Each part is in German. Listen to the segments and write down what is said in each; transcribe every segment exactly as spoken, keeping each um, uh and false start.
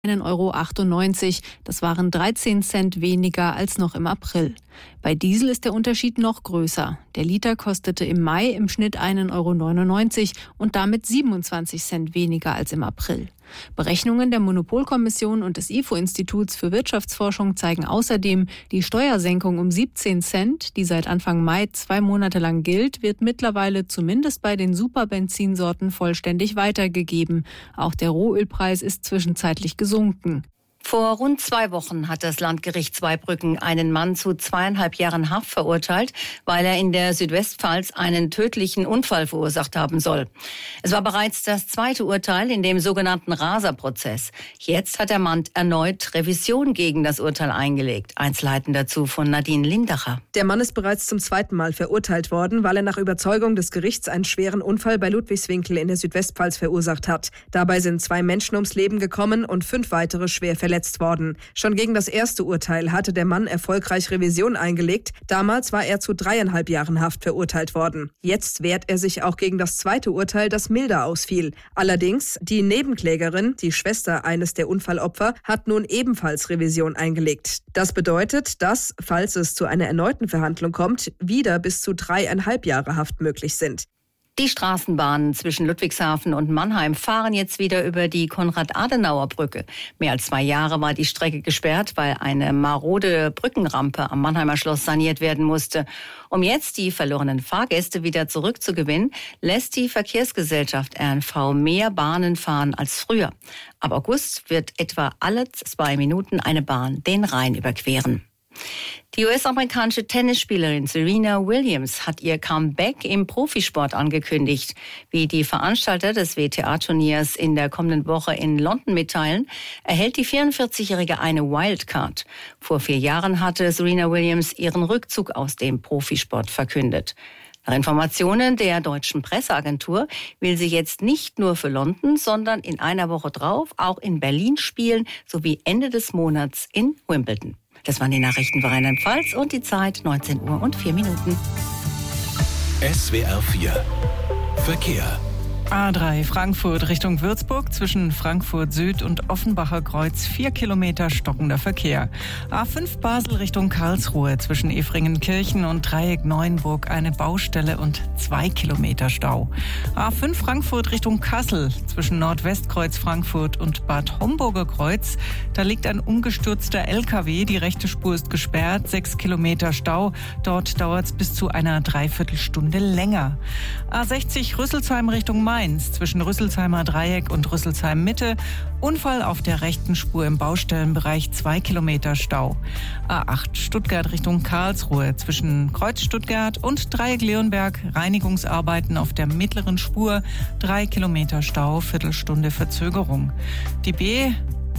einen Euro achtundneunzig. Das waren dreizehn Cent weniger als noch im April. Bei Diesel ist der Unterschied noch größer. Der Liter kostete im Mai im Schnitt einen Euro neunundneunzig und damit siebenundzwanzig Cent weniger als im April. Berechnungen der Monopolkommission und des I F O-Instituts für Wirtschaftsforschung zeigen außerdem, die Steuersenkung um siebzehn Cent, die seit Anfang Mai zwei Monate lang gilt, wird mittlerweile zumindest bei den Superbenzinsorten vollständig weitergegeben. Auch der Rohölpreis ist zwischenzeitlich gesunken. Vor rund zwei Wochen hat das Landgericht Zweibrücken einen Mann zu zweieinhalb Jahren Haft verurteilt, weil er in der Südwestpfalz einen tödlichen Unfall verursacht haben soll. Es war bereits das zweite Urteil in dem sogenannten Raser-Prozess. Jetzt hat der Mann erneut Revision gegen das Urteil eingelegt. Einzelheiten dazu von Nadine Lindacher. Der Mann ist bereits zum zweiten Mal verurteilt worden, weil er nach Überzeugung des Gerichts einen schweren Unfall bei Ludwigswinkel in der Südwestpfalz verursacht hat. Dabei sind zwei Menschen ums Leben gekommen und fünf weitere schwer verletzt worden. Schon gegen das erste Urteil hatte der Mann erfolgreich Revision eingelegt. Damals war er zu dreieinhalb Jahren Haft verurteilt worden. Jetzt wehrt er sich auch gegen das zweite Urteil, das milder ausfiel. Allerdings, die Nebenklägerin, die Schwester eines der Unfallopfer, hat nun ebenfalls Revision eingelegt. Das bedeutet, dass, falls es zu einer erneuten Verhandlung kommt, wieder bis zu dreieinhalb Jahre Haft möglich sind. Die Straßenbahnen zwischen Ludwigshafen und Mannheim fahren jetzt wieder über die Konrad-Adenauer-Brücke. Mehr als zwei Jahre war die Strecke gesperrt, weil eine marode Brückenrampe am Mannheimer Schloss saniert werden musste. Um jetzt die verlorenen Fahrgäste wieder zurückzugewinnen, lässt die Verkehrsgesellschaft R N V mehr Bahnen fahren als früher. Ab August wird etwa alle zwei Minuten eine Bahn den Rhein überqueren. Die U S-amerikanische Tennisspielerin Serena Williams hat ihr Comeback im Profisport angekündigt. Wie die Veranstalter des W T A-Turniers in der kommenden Woche in London mitteilen, erhält die vierundvierzigjährige eine Wildcard. Vor vier Jahren hatte Serena Williams ihren Rückzug aus dem Profisport verkündet. Nach Informationen der deutschen Presseagentur will sie jetzt nicht nur für London, sondern in einer Woche drauf auch in Berlin spielen, sowie Ende des Monats in Wimbledon. Das waren die Nachrichten für Rheinland-Pfalz und die Zeit neunzehn Uhr und vier Minuten. S W R vier Verkehr. A drei Frankfurt Richtung Würzburg zwischen Frankfurt Süd und Offenbacher Kreuz vier Kilometer stockender Verkehr. A fünf Basel Richtung Karlsruhe zwischen Efringenkirchen und Dreieck Neuenburg eine Baustelle und zwei Kilometer Stau. A fünf Frankfurt Richtung Kassel zwischen Nordwestkreuz Frankfurt und Bad Homburger Kreuz. Da liegt ein umgestürzter L K W, die rechte Spur ist gesperrt, sechs Kilometer Stau. Dort dauert es bis zu einer Dreiviertelstunde länger. A sechzig Rüsselsheim Richtung Mainz zwischen Rüsselsheimer Dreieck und Rüsselsheim Mitte. Unfall auf der rechten Spur im Baustellenbereich, zwei Kilometer Stau. A acht Stuttgart Richtung Karlsruhe zwischen Kreuz Stuttgart und Dreieck Leonberg. Reinigungsarbeiten auf der mittleren Spur, drei Kilometer Stau, Viertelstunde Verzögerung. Die B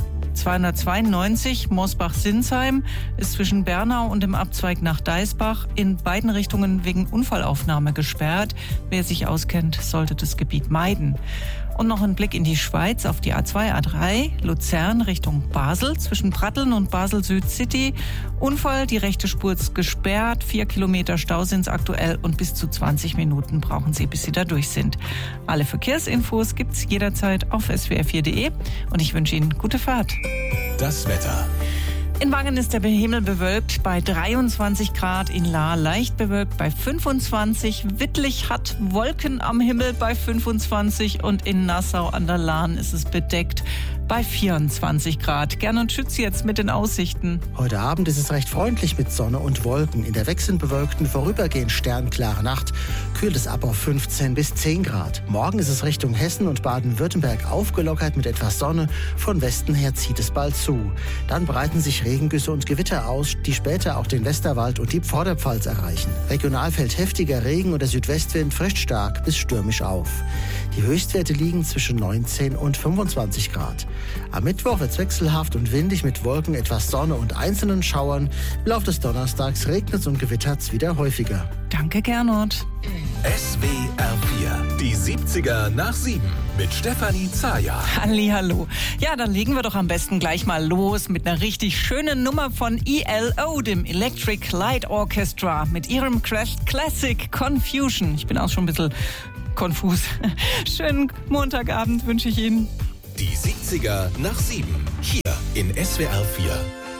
zweihundertzweiundneunzig Mosbach-Sinsheim ist zwischen Bernau und dem Abzweig nach Deisbach in beiden Richtungen wegen Unfallaufnahme gesperrt. Wer sich auskennt, sollte das Gebiet meiden. Und noch ein Blick in die Schweiz auf die A zwei, A drei, Luzern Richtung Basel zwischen Pratteln und Basel-Süd-City. Unfall, die rechte Spur ist gesperrt, vier Kilometer Stau sind es aktuell und bis zu zwanzig Minuten brauchen Sie, bis Sie da durch sind. Alle Verkehrsinfos gibt's jederzeit auf s w r vier punkt d e und ich wünsche Ihnen gute Fahrt. Das Wetter. In Wangen ist der Himmel bewölkt bei dreiundzwanzig Grad, in Lahr leicht bewölkt bei fünfundzwanzig, Wittlich hat Wolken am Himmel bei fünfundzwanzig und in Nassau an der Lahn ist es bedeckt bei vierundzwanzig Grad. Gernot Schütz jetzt mit den Aussichten. Heute Abend ist es recht freundlich mit Sonne und Wolken. In der wechselnd bewölkten, vorübergehend sternklare Nacht kühlt es ab auf fünfzehn bis zehn Grad. Morgen ist es Richtung Hessen und Baden-Württemberg aufgelockert mit etwas Sonne. Von Westen her zieht es bald zu. Dann breiten sich Regengüsse und Gewitter aus, die später auch den Westerwald und die Vorderpfalz erreichen. Regional fällt heftiger Regen und der Südwestwind frischt stark bis stürmisch auf. Die Höchstwerte liegen zwischen neunzehn und fünfundzwanzig Grad. Am Mittwoch wird es wechselhaft und windig mit Wolken, etwas Sonne und einzelnen Schauern. Im Laufe des Donnerstags regnet es und gewittert es wieder häufiger. Danke, Gernot. S W R vier, die siebziger nach sieben mit Stefanie Zaja. Hallihallo. Ja, dann legen wir doch am besten gleich mal los mit einer richtig schönen Nummer von E L O, dem Electric Light Orchestra, mit ihrem Classic Confusion. Ich bin auch schon ein bisschen konfus. Schönen Montagabend wünsche ich Ihnen. Die siebziger nach sieben. Hier in S W R vier.